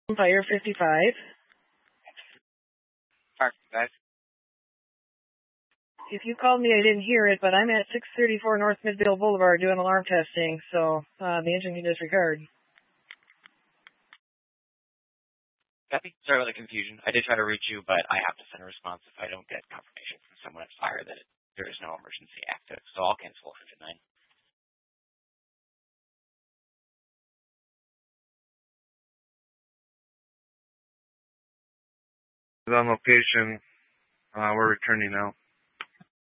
Fire 55. Fire 55. If you called me, I didn't hear it, but I'm at 634 North Midvale Boulevard doing alarm testing, so the engine can disregard. Copy. Sorry about the confusion. I did try to reach you, but I have to send a response if I don't get confirmation from someone at fire that there is no emergency active. So I'll cancel 109. On location. We're returning now.